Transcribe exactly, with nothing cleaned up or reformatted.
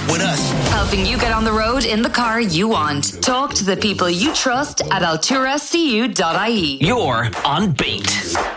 with us. Helping you get on the road in the car you want. Talk to the people you trust at altura c u dot i e. You're on Beat.